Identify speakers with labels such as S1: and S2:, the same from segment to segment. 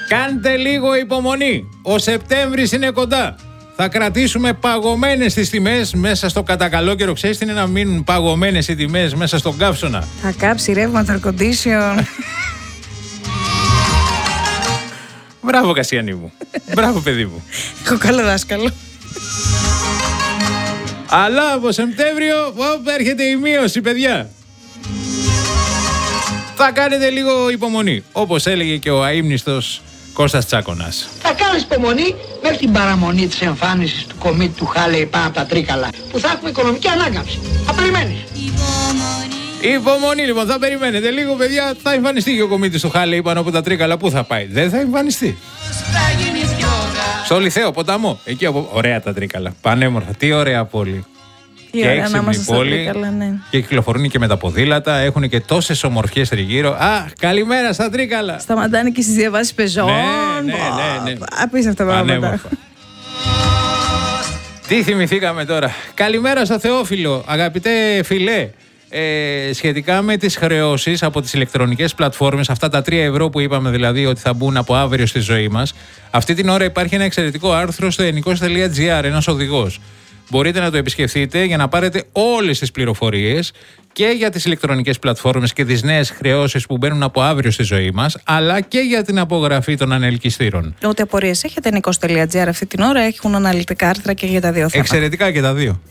S1: Κάντε λίγο υπομονή. Ο Σεπτέμβρης είναι κοντά. Θα κρατήσουμε παγωμένες τις τιμές μέσα στο κατακαλό καιρό. Ξέρεις τι είναι να μείνουν παγωμένες οι τιμές μέσα στον καύσωνα?
S2: Θα κάψει ρεύμα το air condition.
S1: Μπράβο Κασιανή μου. Μπράβο παιδί μου.
S2: Έχω καλό δάσκαλο.
S1: Αλλά από Σεπτέμβριο έρχεται η μείωση, παιδιά. Θα κάνετε λίγο υπομονή, όπως έλεγε και ο αείμνηστος Κώστας Τσάκωνας.
S3: Θα κάνεις υπομονή μέχρι την παραμονή της εμφάνισης του κομίτη του Χάλεϊ πάνω από τα Τρίκαλα, που θα έχουμε οικονομική ανάκαμψη. Θα περιμένεις.
S1: Υπομονή λοιπόν, θα περιμένετε λίγο, παιδιά. Θα εμφανιστεί και ο κομίτης του Χάλεϊ πάνω από τα Τρίκαλα. Πού θα πάει? Δεν θα εμφανιστεί. Στο Λιθαίο ποταμό. Εκεί ωραία τα Τρίκαλα. Πανέμορφα. Τι ωραία πόλη.
S2: Και έξυπνη πόλη. Ναι.
S1: Και κυκλοφορούν και με τα ποδήλατα. Έχουν και τόσες ομορφιές τριγύρω. Α, καλημέρα στα Τρίκαλα.
S2: Σταματάνε και στις διαβάσεις πεζών.
S1: Ναι.
S2: Απίστευτα πράγματα.
S1: Τι θυμηθήκαμε τώρα? Καλημέρα στο Θεόφιλο, αγαπητέ φιλέ. Σχετικά με τις χρεώσεις από τις ηλεκτρονικές πλατφόρμες, αυτά τα 3 ευρώ που είπαμε δηλαδή ότι θα μπουν από αύριο στη ζωή μας, αυτή την ώρα υπάρχει ένα εξαιρετικό άρθρο στο ennikos.gr, ένας οδηγός. Μπορείτε να το επισκεφτείτε για να πάρετε όλες τις πληροφορίες και για τις ηλεκτρονικές πλατφόρμες και τις νέες χρεώσεις που μπαίνουν από αύριο στη ζωή μας, αλλά και για την απογραφή των ανελκυστήρων.
S2: Ό,τι απορίες έχετε, ennikos.gr αυτή την ώρα έχουν αναλυτικά άρθρα και για τα δύο θέματα.
S1: Εξαιρετικά και τα δύο.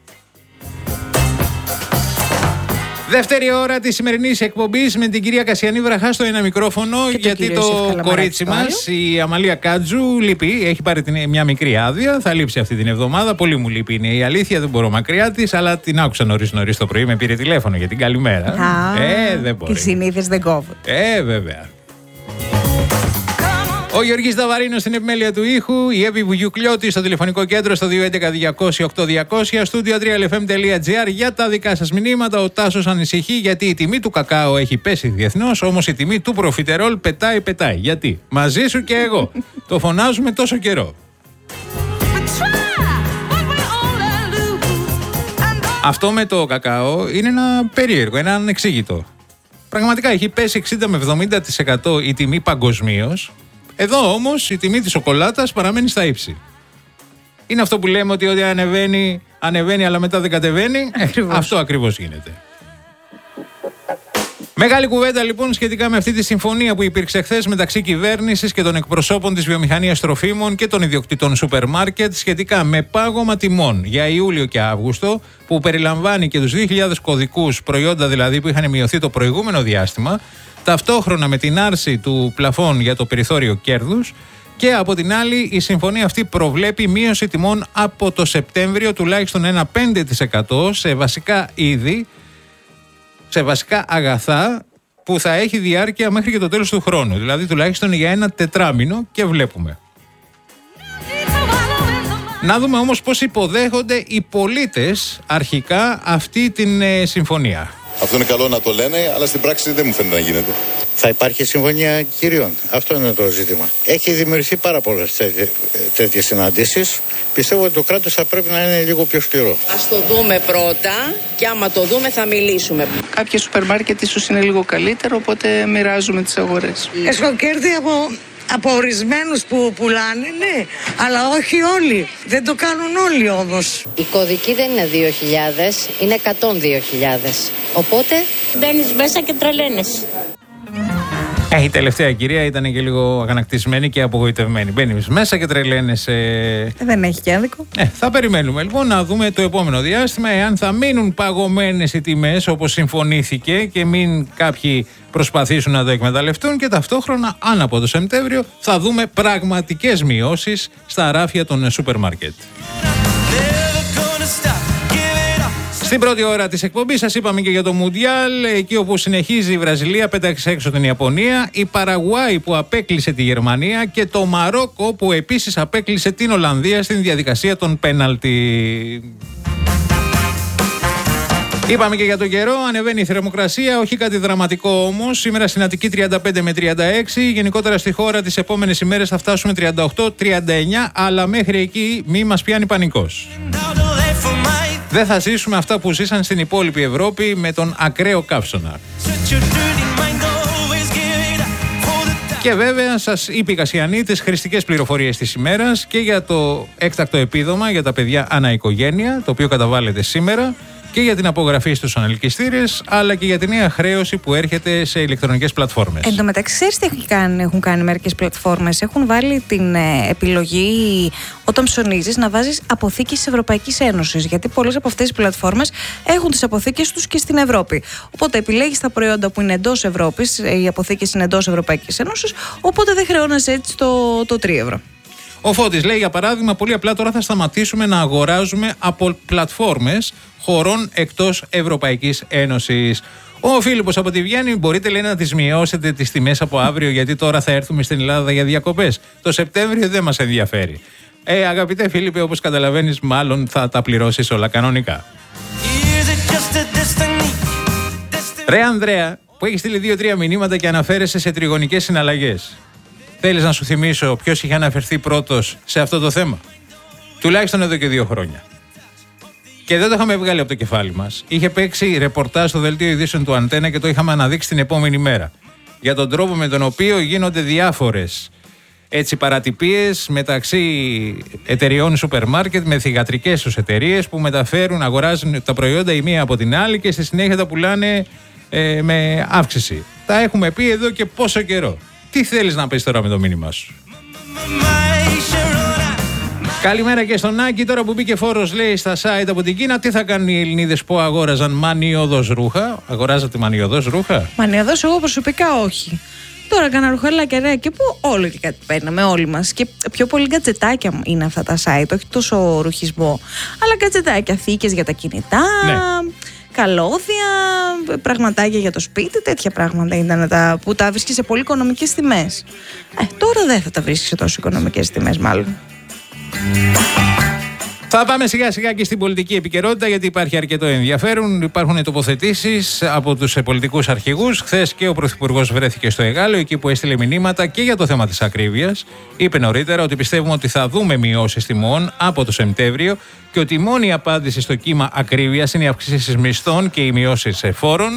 S1: Δεύτερη ώρα της σημερινής εκπομπής με την κυρία Κασιανή Βραχά στο ένα μικρόφωνο, γιατί το κορίτσι μας, η Αμαλία Κάτζου, λείπει. Έχει πάρει μια μικρή άδεια. Θα λείψει αυτή την εβδομάδα. Πολύ μου λείπει, είναι η αλήθεια. Δεν μπορώ μακριά της, αλλά την άκουσα νωρίς το πρωί. Με πήρε τηλέφωνο για την καλημέρα. Δεν μπορεί.
S2: Και οι συνήθειες δεν κόβονται.
S1: Βέβαια. Ο Γιώργης Δαβαρίνος στην επιμέλεια του ήχου, η Εύη Βουγιουκλιώτη στο τηλεφωνικό κέντρο στο 211-200-8200, studio 3lfm.gr για τα δικά σας μηνύματα. Ο Τάσος ανησυχεί γιατί η τιμή του κακάο έχει πέσει διεθνώς, όμως η τιμή του προφιτερόλ πετάει. Γιατί? Μαζί σου και εγώ. Το φωνάζουμε τόσο καιρό. Αυτό με το κακάο είναι ένα περίεργο, ένα ανεξήγητο. Πραγματικά έχει πέσει 60 με 70% η τιμή παγκοσμίως. Εδώ όμως η τιμή της σοκολάτας παραμένει στα ύψη. Είναι αυτό που λέμε ότι ό,τι ανεβαίνει αλλά μετά δεν κατεβαίνει. Αυτό ακριβώς γίνεται. Μεγάλη κουβέντα λοιπόν σχετικά με αυτή τη συμφωνία που υπήρξε χθες μεταξύ κυβέρνησης και των εκπροσώπων της βιομηχανίας τροφίμων και των ιδιοκτητών σούπερ μάρκετ σχετικά με πάγωμα τιμών για Ιούλιο και Αύγουστο, που περιλαμβάνει και τους 2.000 κωδικούς προϊόντα δηλαδή που είχαν μειωθεί το προηγούμενο διάστημα, ταυτόχρονα με την άρση του πλαφών για το περιθώριο κέρδους, και από την άλλη η συμφωνία αυτή προβλέπει μείωση τιμών από το Σεπτέμβριο τουλάχιστον ένα 5% σε βασικά είδη, σε βασικά αγαθά, που θα έχει διάρκεια μέχρι και το τέλος του χρόνου, δηλαδή τουλάχιστον για ένα τετράμινο, και βλέπουμε. Να δούμε όμως πώς υποδέχονται οι πολίτες αρχικά αυτή την συμφωνία.
S4: Αυτό είναι καλό να το λένε, αλλά στην πράξη δεν μου φαίνεται να γίνεται.
S5: Θα υπάρχει συμφωνία κυρίων. Αυτό είναι το ζήτημα. Έχει δημιουργηθεί πάρα πολλές τέτοιες συναντήσεις. Πιστεύω ότι το κράτος θα πρέπει να είναι λίγο πιο σκληρό.
S6: Ας το δούμε πρώτα και άμα το δούμε θα μιλήσουμε.
S7: Κάποια σούπερ μάρκετ ίσως είναι λίγο καλύτερο, οπότε μοιράζουμε τις αγορές.
S8: Έχω κέρδη από ορισμένους που πουλάνε, ναι, αλλά όχι όλοι. Δεν το κάνουν όλοι όμως.
S9: Η κωδική δεν είναι 2.000, είναι 102.000. Οπότε
S10: μπαίνεις μέσα και τρελαίνεσαι.
S1: Η τελευταία κυρία ήταν και λίγο αγανακτισμένη και απογοητευμένη. Μπαίνεις μέσα και τρελαίνεσαι.
S2: Δεν έχει και άδικο.
S1: Θα περιμένουμε λοιπόν να δούμε το επόμενο διάστημα εάν θα μείνουν παγωμένες οι τιμές όπως συμφωνήθηκε και μην κάποιοι προσπαθήσουν να το εκμεταλλευτούν, και ταυτόχρονα αν από το Σεπτέμβριο θα δούμε πραγματικές μειώσεις στα ράφια των σούπερ μάρκετ. Στην πρώτη ώρα της εκπομπής σας είπαμε και για το Μουντιάλ, εκεί όπου συνεχίζει η Βραζιλία, πέταξε έξω την Ιαπωνία, η Παραγουάη που απέκλεισε τη Γερμανία και το Μαρόκο που επίσης απέκλεισε την Ολλανδία στην διαδικασία των πέναλτι. Είπαμε και για τον καιρό, ανεβαίνει η θερμοκρασία, όχι κάτι δραματικό όμως. Σήμερα στην Αττική 35 με 36, γενικότερα στη χώρα τις επόμενες ημέρες θα φτάσουμε 38-39, αλλά μέχρι εκεί μη μας πιάνει πανικός. Δεν θα ζήσουμε αυτά που ζήσαν στην υπόλοιπη Ευρώπη με τον ακραίο καύσωνα. Και βέβαια σας είπε η Κασιανή τις χρηστικές πληροφορίες της ημέρας και για το έκτακτο επίδομα για τα παιδιά ανά οικογένεια, το οποίο καταβάλλεται σήμερα, και για την απογραφή στους ανελκυστήρες, αλλά και για τη νέα χρέωση που έρχεται σε ηλεκτρονικές πλατφόρμες. Εν
S2: τω μεταξύ, ξέρεις τι έχουν κάνει μερικές πλατφόρμες? Έχουν βάλει την επιλογή όταν ψωνίζεις να βάζεις αποθήκες της Ευρωπαϊκής Ένωσης. Γιατί πολλές από αυτές τις πλατφόρμες έχουν τις αποθήκες τους και στην Ευρώπη. Οπότε επιλέγεις τα προϊόντα που είναι εντός Ευρώπης, οι αποθήκες είναι εντός Ευρωπαϊκής Ένωσης, οπότε δεν χρεώνεσαι έτσι το 3 ευρώ.
S1: Ο Φώτης λέει, για παράδειγμα, πολύ απλά τώρα θα σταματήσουμε να αγοράζουμε από πλατφόρμες χωρών εκτός Ευρωπαϊκής Ένωσης. Ο Φίλιππος από τη Βιέννη, μπορείτε, λέει, να τις μειώσετε τις τιμές από αύριο, γιατί τώρα θα έρθουμε στην Ελλάδα για διακοπές. Το Σεπτέμβριο δεν μας ενδιαφέρει. Αγαπητέ Φίλιππε, όπως καταλαβαίνεις, μάλλον θα τα πληρώσεις όλα κανονικά. Ρε Ανδρέα, που έχει στείλει 2-3 μηνύματα και αναφέρεσαι σε τριγωνικές συναλλαγές. Θέλεις να σου θυμίσω ποιος είχε αναφερθεί πρώτος σε αυτό το θέμα? Τουλάχιστον εδώ και 2 χρόνια. Και δεν το είχαμε βγάλει από το κεφάλι μας. Είχε παίξει ρεπορτάζ στο δελτίο ειδήσεων του Αντένα και το είχαμε αναδείξει την επόμενη μέρα. Για τον τρόπο με τον οποίο γίνονται διάφορες παρατυπίες μεταξύ εταιριών σούπερ μάρκετ με θυγατρικές τους εταιρείες που μεταφέρουν, αγοράζουν τα προϊόντα η μία από την άλλη και στη συνέχεια τα πουλάνε με αύξηση. Τα έχουμε πει εδώ και πόσο καιρό. Τι θέλεις να πεις τώρα με το μήνυμά σου? Καλημέρα και στον Άκη. Τώρα που μπήκε φόρος, λέει, στα site από την Κίνα, τι θα κάνουν οι Ελληνίδες που αγόραζαν μανιωδώς ρούχα? Αγοράζατε μανιωδώς ρούχα?
S2: Μανιωδώς εγώ προσωπικά όχι. Τώρα κάνα ρουχαλάκια, ρε, και που όλοι και κάτι παίρναμε όλοι μας. Και πιο πολύ γκατζετάκια είναι αυτά τα site, όχι τόσο ρουχισμό. Αλλά γκατζετάκια, θήκες για τα κινητά. Ναι. Καλώδια, πραγματάκια για το σπίτι, τέτοια πράγματα ήταν που τα βρίσκεις σε πολύ οικονομικές τιμές. Τώρα δεν θα τα βρίσκεις σε τόσο οικονομικές τιμές, μάλλον.
S1: Θα πάμε σιγά σιγά και στην πολιτική επικαιρότητα, γιατί υπάρχει αρκετό ενδιαφέρον. Υπάρχουν τοποθετήσεις από τους πολιτικούς αρχηγούς. Χθες και ο Πρωθυπουργός βρέθηκε στο Εγάλεο, εκεί που έστειλε μηνύματα και για το θέμα της ακρίβειας. Είπε νωρίτερα ότι πιστεύουμε ότι θα δούμε μειώσεις τιμών από το Σεπτέμβριο και ότι η μόνη απάντηση στο κύμα ακρίβειας είναι οι αυξήσεις μισθών και οι μειώσεις φόρων.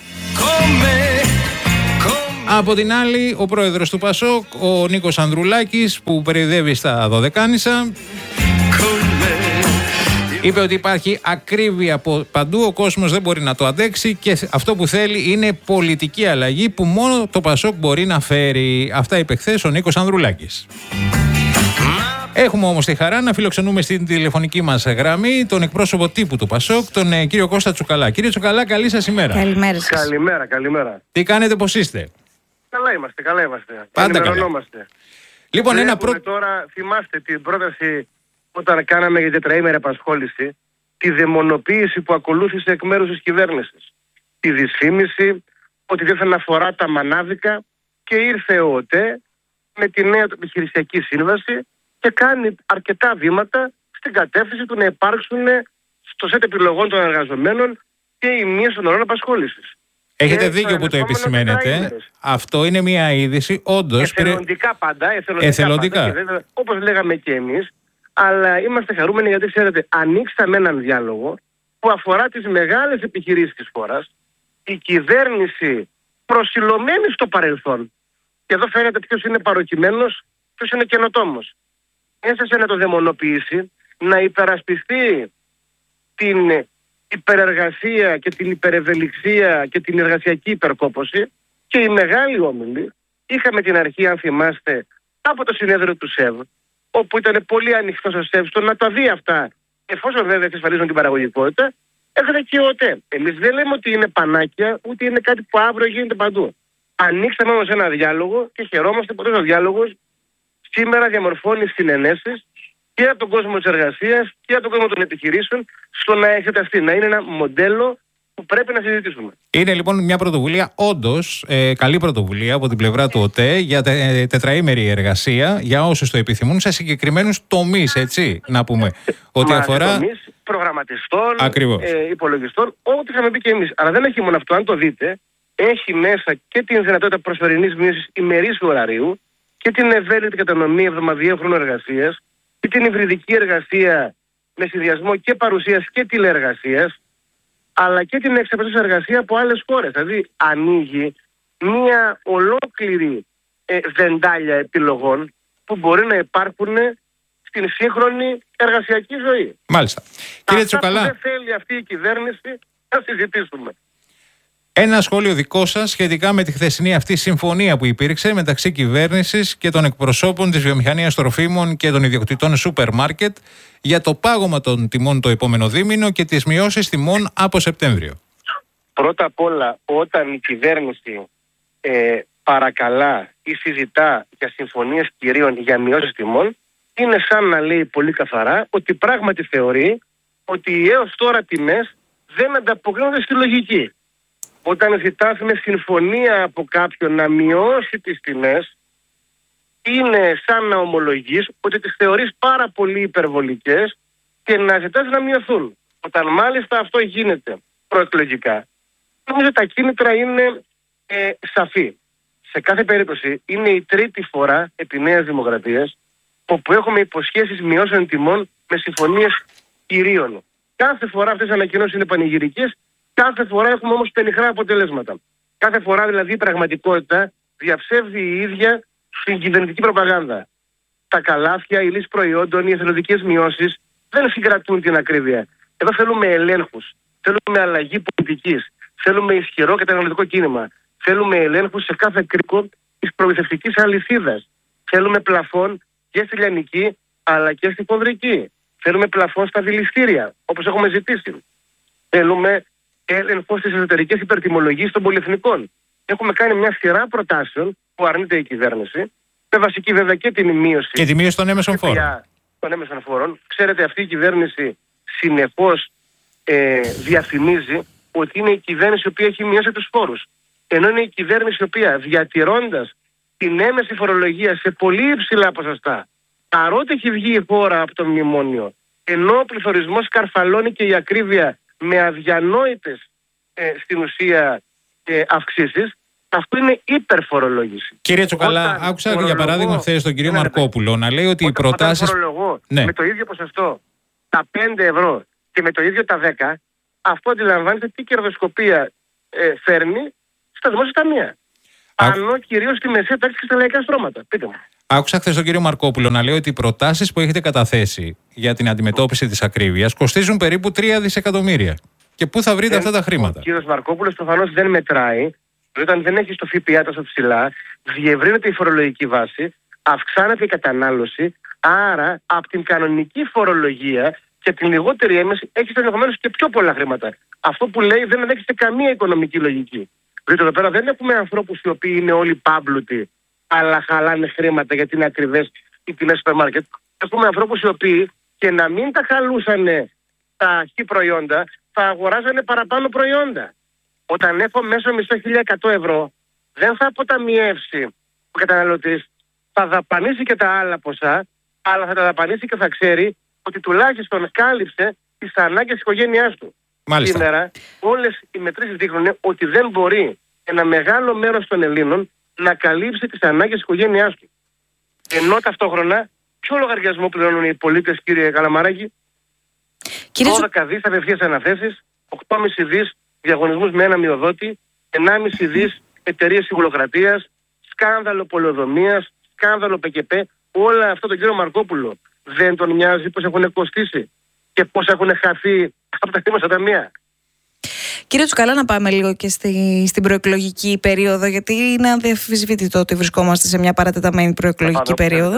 S1: Από την άλλη, ο πρόεδρος του ΠΑΣΟΚ, ο Νίκος Ανδρουλάκης, που περιοδεύει στα Δωδεκάνησα, είπε ότι υπάρχει ακρίβεια παντού, ο κόσμος δεν μπορεί να το αντέξει και αυτό που θέλει είναι πολιτική αλλαγή που μόνο το ΠΑΣΟΚ μπορεί να φέρει. Αυτά είπε χθες ο Νίκος Ανδρουλάκης. Έχουμε όμως τη χαρά να φιλοξενούμε στην τηλεφωνική μας γραμμή τον εκπρόσωπο τύπου του ΠΑΣΟΚ, τον κύριο Κώστα Τσουκαλά. Κύριε Τσουκαλά, καλή σας ημέρα.
S2: Καλημέρα σας.
S11: Καλημέρα.
S1: Τι κάνετε, πώς είστε?
S11: Καλά είμαστε.
S1: Πάντα καλά. Λοιπόν,
S11: τώρα θυμάστε την πρόταση όταν κάναμε για τετραήμερη απασχόληση, τη δαιμονοποίηση που ακολούθησε εκ μέρους της κυβέρνησης. Τη δυσφήμιση ότι δεν θα αναφορά τα μανάδικα και ήρθε ο ΟΤΕ με τη νέα επιχειρησιακή σύμβαση και κάνει αρκετά βήματα στην κατεύθυνση του να υπάρξουν στο σετ επιλογών των εργαζομένων και η μείωση των ωρών απασχόλησης.
S1: Έχετε δίκιο που το επισημαίνετε. Αυτό είναι μια είδηση, όντως.
S11: Εθελοντικά πάντα. Εθελοντικά. Όπως λέγαμε και εμείς. Αλλά είμαστε χαρούμενοι γιατί, ξέρετε, ανοίξαμε έναν διάλογο που αφορά τις μεγάλες επιχειρήσεις της χώρας. Η κυβέρνηση προσιλωμένη στο παρελθόν. Και εδώ φαίνεται ποιος είναι παροκειμένος, ποιος είναι καινοτόμος. Έστασε να το δαιμονοποιήσει, να υπερασπιστεί την υπερεργασία και την υπερευελιξία και την εργασιακή υπερκόπωση. Και οι μεγάλοι όμιλοι, είχαμε την αρχή, αν θυμάστε, από το συνέδριο του ΣΕΒ, όπου ήταν πολύ ανοιχτός ο ΣΕΒ στο να τα δει αυτά, εφόσον βέβαια εξασφαλίζουν την παραγωγικότητα, έρχεται και ο ΟΤΕ. Εμείς δεν λέμε ότι είναι πανάκια, ούτε είναι κάτι που αύριο γίνεται παντού. Ανοίξαμε όμως ένα διάλογο και χαιρόμαστε που ο διάλογος σήμερα διαμορφώνει συνενέσεις και από τον κόσμο της εργασίας και από τον κόσμο των επιχειρήσεων στο να εξεταστεί, να είναι ένα μοντέλο που πρέπει να συζητήσουμε.
S1: Είναι λοιπόν μια πρωτοβουλία, όντως καλή πρωτοβουλία από την πλευρά του ΟΤΕ για τετραήμερη εργασία για όσους το επιθυμούν σε συγκεκριμένους τομείς, έτσι να πούμε. Ότι αφορά
S11: τομείς προγραμματιστών, υπολογιστών, ό,τι είχαμε πει και εμείς. Αλλά δεν έχει μόνο αυτό, αν το δείτε, έχει μέσα και την δυνατότητα προσωρινής μείωσης ημερήσιου ωραρίου και την ευέλικτη κατανομή εβδομαδιαίου χρόνου εργασίας και την υβριδική εργασία με συνδυασμό και παρουσίας και τηλεεργασίας, αλλά και την εξεπιστώση εργασία από άλλες χώρες. Δηλαδή ανοίγει μια ολόκληρη βεντάλια επιλογών που μπορεί να υπάρχουν στην σύγχρονη εργασιακή ζωή.
S1: Μάλιστα. Κύριε Τσουκαλά,
S11: που δεν θέλει αυτή η κυβέρνηση να συζητήσουμε.
S1: Ένα σχόλιο δικό σας σχετικά με τη χθεσινή αυτή συμφωνία που υπήρξε μεταξύ κυβέρνησης και των εκπροσώπων της βιομηχανίας τροφίμων και των ιδιοκτητών σούπερ μάρκετ για το πάγωμα των τιμών το επόμενο δίμηνο και τις μειώσεις τιμών από Σεπτέμβριο.
S11: Πρώτα απ' όλα, όταν η κυβέρνηση παρακαλά ή συζητά για συμφωνίες κυρίων για μειώσεις τιμών, είναι σαν να λέει πολύ καθαρά ότι πράγματι θεωρεί ότι οι έως τώρα τιμές δεν ανταποκρίνονται στη λογική. Όταν ζητάς με συμφωνία από κάποιον να μειώσει τις τιμές, είναι σαν να ομολογείς ότι τις θεωρείς πάρα πολύ υπερβολικές και να ζητάς να μειωθούν. Όταν μάλιστα αυτό γίνεται προεκλογικά, νομίζω ότι τα κίνητρα είναι σαφή. Σε κάθε περίπτωση είναι η τρίτη φορά επί Νέας Δημοκρατίας όπου έχουμε υποσχέσεις μειώσεων τιμών με συμφωνίες κυρίων. Κάθε φορά αυτές οι ανακοινώσεις είναι πανηγυρικές, κάθε φορά έχουμε όμως πενιχρά αποτελέσματα. Κάθε φορά δηλαδή η πραγματικότητα διαψεύδει η ίδια στην κυβερνητική προπαγάνδα. Τα καλάθια, οι λύσεις προϊόντων, οι εθελοντικές μειώσεις δεν συγκρατούν την ακρίβεια. Εδώ θέλουμε ελέγχους, θέλουμε αλλαγή πολιτικής, θέλουμε ισχυρό καταναλωτικό κίνημα, θέλουμε ελέγχους σε κάθε κρίκο της προμηθευτικής αλυσίδας. Θέλουμε πλαφόν και στη λιανική αλλά και στη χονδρική. Θέλουμε πλαφόν στα δηληστήρια, όπως έχουμε ζητήσει. Θέλουμε έλεγχο στις εσωτερικές υπερτιμολογίες των πολυεθνικών. Έχουμε κάνει μια σειρά προτάσεων που αρνείται η κυβέρνηση, με βασική βέβαια και την μείωση.
S1: Και τη μείωση των έμεσων
S11: φόρων. Ξέρετε, αυτή η κυβέρνηση συνεχώς διαφημίζει ότι είναι η κυβέρνηση η οποία έχει μειώσει τους φόρους. Ενώ είναι η κυβέρνηση η οποία, διατηρώντας την έμεση φορολογία σε πολύ υψηλά ποσοστά, παρότι έχει βγει η χώρα από το μνημόνιο, ενώ ο πληθωρισμός καρφαλώνει και η ακρίβεια με αδιανόητες στην ουσία αυξήσεις, αυτό είναι υπερφορολόγηση.
S1: Κύριε Τσουκαλά, άκουσα για παράδειγμα χθες τον κύριο Μαρκόπουλο να λέει ότι οι προτάσεις.
S11: Όταν φορολογώ με το ίδιο ποσοστό τα 5 ευρώ και με το ίδιο τα 10, αυτό αντιλαμβάνεται τι κερδοσκοπία φέρνει στα δημόσια ταμεία. Ανώ κυρίως στη μεσαία τάξη και στα λαϊκά στρώματα. Πείτε μου.
S1: Άκουσα χθες τον κύριο Μαρκόπουλο να λέει ότι οι προτάσεις που έχετε καταθέσει για την αντιμετώπιση της ακρίβειας κοστίζουν περίπου 3 δισεκατομμύρια. Και πού θα βρείτε αυτά τα χρήματα?
S11: Ο κύριος Μαρκόπουλος προφανώς δεν μετράει. Όταν δεν έχει το ΦΠΑ τόσο ψηλά, διευρύνεται η φορολογική βάση, αυξάνεται η κατανάλωση, άρα από την κανονική φορολογία και την λιγότερη έμεση έχεις ενδεχομένως και πιο πολλά χρήματα. Αυτό που λέει δεν δέχεται καμία οικονομική λογική. Δηλαδή εδώ πέρα δεν έχουμε ανθρώπους οι οποίοι είναι όλοι πάμπλουτοι, αλλά χαλάνε χρήματα γιατί είναι ακριβές οι τιμές σούπερ μάρκετ. Έχουμε ανθρώπους οι οποίοι και να μην τα χαλούσανε τα χι προϊόντα, θα αγοράζανε παραπάνω προϊόντα. Όταν έχω μέσω μισθό 1.100 ευρώ, δεν θα αποταμιεύσει ο καταναλωτής, θα δαπανίσει και τα άλλα ποσά, αλλά θα τα δαπανίσει και θα ξέρει ότι τουλάχιστον κάλυψε τις ανάγκες της οικογένειάς του.
S1: Μάλιστα.
S11: Σήμερα όλες οι μετρήσεις δείχνουν ότι δεν μπορεί ένα μεγάλο μέρος των Ελλήνων να καλύψει τις ανάγκες της οικογένειάς του. Ενώ ταυτόχρονα, ποιο λογαριασμό πληρώνουν οι πολίτες, κύριε Καλαμαράκη? 12 δις απευθείας αναθέσεις, 8,5 δις διαγωνισμούς με ένα μειοδότη, 1,5 δις εταιρείες συμβουλοκρατίας, σκάνδαλο πολεοδομίας, σκάνδαλο ΠΚΠ. Όλα αυτό τον κύριο Μαρκόπουλο δεν τον νοιάζει πώς έχουν κοστίσει και πώς έχουν χαθεί από τα δημόσια ταμεία?
S2: Κύριε Τσουκαλά, να πάμε λίγο και στην προεκλογική περίοδο, γιατί είναι αδιαμφισβήτητο ότι βρισκόμαστε σε μια παρατεταμένη προεκλογική περίοδο.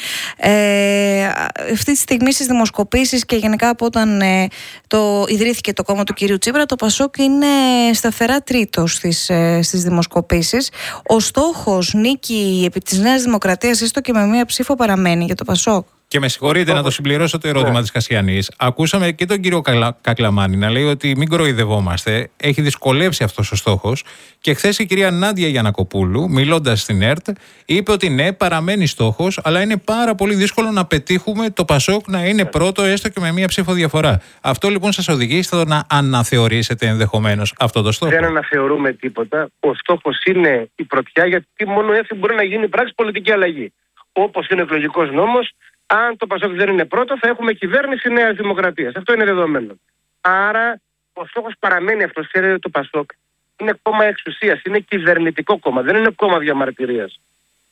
S2: Αυτή τη στιγμή στις δημοσκοπήσεις και γενικά από όταν ιδρύθηκε το κόμμα του κυρίου Τσίπρα, το Πασόκ είναι σταθερά τρίτο στις δημοσκοπήσεις. Ο στόχος νίκη επί της Νέας Δημοκρατίας, έστω και με μία ψήφο, παραμένει για το Πασόκ.
S1: Και με συγχωρείτε να το συμπληρώσω το ερώτημα της Κασιανής. Ακούσαμε και τον κύριο Κακλαμάνη να λέει ότι μην κοροϊδευόμαστε. Έχει δυσκολεύσει αυτός ο στόχος. Και χθες η κυρία Νάντια Γιαννακοπούλου, μιλώντας στην ΕΡΤ, είπε ότι ναι, παραμένει στόχος, αλλά είναι πάρα πολύ δύσκολο να πετύχουμε το Πασόκ να είναι πρώτο, έστω και με μία ψήφο διαφορά. Αυτό λοιπόν σας οδηγεί στο να αναθεωρήσετε ενδεχομένως αυτό το στόχο?
S11: Δεν αναθεωρούμε τίποτα. Ο στόχος είναι η πρωτιά, γιατί μόνο έτσι μπορεί να γίνει πράξη πολιτική αλλαγή. Όπως είναι ο εκλογικός νόμος. Αν το Πασόκ δεν είναι πρώτο, θα έχουμε κυβέρνηση Νέας Δημοκρατίας. Αυτό είναι δεδομένο. Άρα, ο στόχος παραμένει αυτός. Ξέρετε, το Πασόκ είναι κόμμα εξουσίας, είναι κυβερνητικό κόμμα, δεν είναι κόμμα διαμαρτυρίας.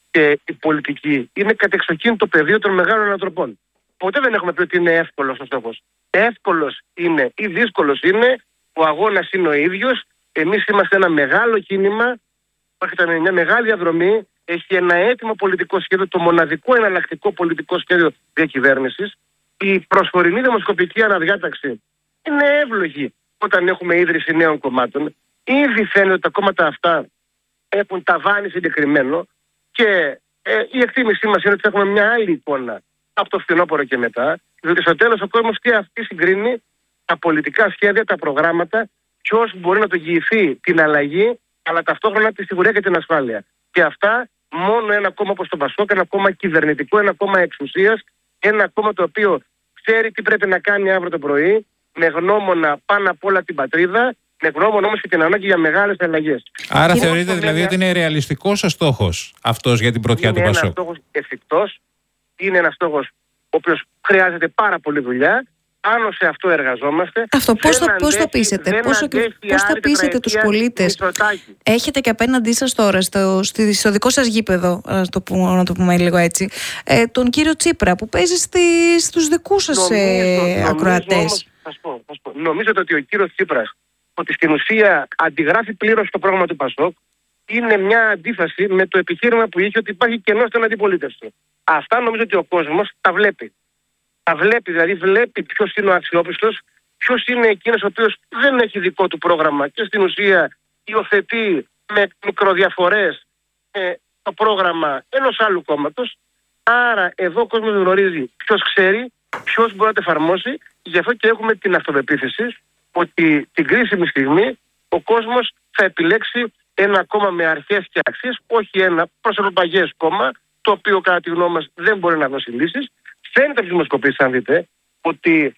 S11: και η πολιτική είναι κατεξοχήν το πεδίο των μεγάλων ανατροπών. Ποτέ δεν έχουμε πει ότι είναι εύκολος ο στόχος. Εύκολος είναι ή δύσκολος είναι, ο αγώνας είναι ο ίδιος. Εμείς είμαστε ένα μεγάλο κίνημα, έχετε μια μεγάλη διαδρομή, έχει ένα έτοιμο πολιτικό σχέδιο, το μοναδικό εναλλακτικό πολιτικό σχέδιο διακυβέρνησης. Η προσωρινή δημοσκοπική αναδιάταξη είναι εύλογη όταν έχουμε ίδρυση νέων κομμάτων. Ήδη φαίνεται ότι τα κόμματα αυτά έχουν ταβάνι συγκεκριμένο και η εκτίμησή μας είναι ότι θα έχουμε μια άλλη εικόνα από το φθινόπωρο και μετά, διότι στο τέλος ο κόσμος τι αυτή συγκρίνει τα πολιτικά σχέδια, τα προγράμματα, ποιος μπορεί να το εγγυηθεί την αλλαγή, αλλά ταυτόχρονα τη σιγουριά και την ασφάλεια. Και αυτά μόνο ένα κόμμα όπως το Πασόκ, ένα κόμμα κυβερνητικό, ένα κόμμα εξουσίας, ένα κόμμα το οποίο ξέρει τι πρέπει να κάνει αύριο το πρωί, με γνώμονα πάνω απ' όλα την πατρίδα, με γνώμονα όμως και την ανάγκη για μεγάλες αλλαγές.
S1: Άρα θεωρείτε δηλαδή ότι είναι ρεαλιστικός ο στόχος αυτός για την πρωτιά του Πασόκ?
S11: Είναι ένας στόχος εφικτός, είναι ένας στόχος ο οποίος χρειάζεται πάρα πολλή δουλειά. Πάνω σε αυτό εργαζόμαστε.
S2: Αυτό πώς θα πείσετε, πώς θα πείσετε τους πολίτες? Έχετε και απέναντί σας τώρα, στο δικό σας γήπεδο, να το πούμε λίγο έτσι, τον κύριο Τσίπρα που παίζει στους δικούς σας ακροατές.
S11: Θα σου πω. Νομίζετε ότι ο κύριος Τσίπρας, ότι στην ουσία αντιγράφει πλήρως το πρόγραμμα του Πασόκ, είναι μια αντίφαση με το επιχείρημα που είχε ότι υπάρχει κενό στην αντιπολίτευση. Αυτά νομίζω ότι ο κόσμος τα βλέπει. Τα βλέπει, δηλαδή βλέπει ποιος είναι ο αξιόπιστος, ποιος είναι εκείνος ο οποίος δεν έχει δικό του πρόγραμμα και στην ουσία υιοθετεί με μικροδιαφορές το πρόγραμμα ενός άλλου κόμματος. Άρα εδώ ο κόσμος γνωρίζει ποιος ξέρει, ποιος μπορεί να το εφαρμόσει. Γι' αυτό και έχουμε την αυτοπεποίθηση ότι την κρίσιμη στιγμή ο κόσμος θα επιλέξει ένα κόμμα με αρχές και αξίες, όχι ένα προσωπαγές κόμμα, το οποίο κατά τη γνώμη μας δεν μπορεί να δώσει λύσεις. Φαίνεται από τις δημοσκοπήσεις, αν δείτε, ότι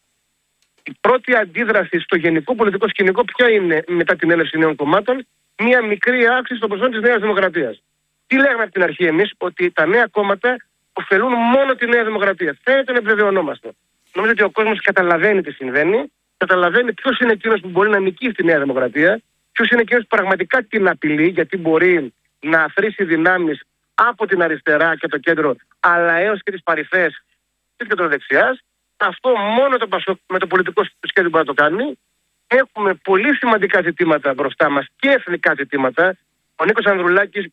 S11: η πρώτη αντίδραση στο γενικό πολιτικό σκηνικό ποια είναι μετά την έλευση νέων κομμάτων? Μία μικρή αύξηση των ποσών της Νέας Δημοκρατίας. Τι λέγαμε από την αρχή εμείς? Ότι τα νέα κόμματα ωφελούν μόνο τη Νέα Δημοκρατία. Φαίνεται να επιβεβαιωνόμαστε. Νομίζω ότι ο κόσμος καταλαβαίνει τι συμβαίνει, καταλαβαίνει ποιος είναι εκείνος που μπορεί να νικήσει τη Νέα Δημοκρατία, ποιος είναι εκείνος που πραγματικά την απειλεί, γιατί μπορεί να αφρίσει δυνάμεις από την αριστερά και το κέντρο, αλλά έως και τις παρυφές της κεντροδεξιάς. Αυτό μόνο το Πασόκ με το πολιτικό σχέδιο μπορεί να το κάνει. Έχουμε πολύ σημαντικά ζητήματα μπροστά μας και εθνικά ζητήματα. Ο Νίκος Ανδρουλάκης